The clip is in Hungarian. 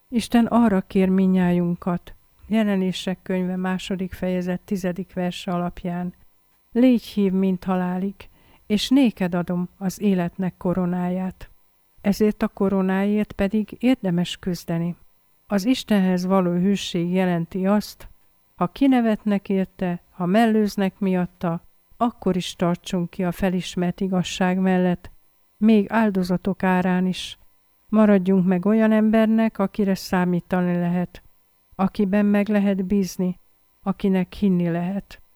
Isten arra kér minnyájunkat, Jelenések könyve 2. fejezet 10. verse alapján: légy hív, mint halálig, és néked adom az életnek koronáját. Ezért a koronáért pedig érdemes küzdeni. Az Istenhez való hűség jelenti azt, ha kinevetnek érte, ha mellőznek miatta, akkor is tartsunk ki a felismert igazság mellett, még áldozatok árán is. Maradjunk meg olyan embernek, akire számítani lehet, akiben meg lehet bízni, akinek hinni lehet.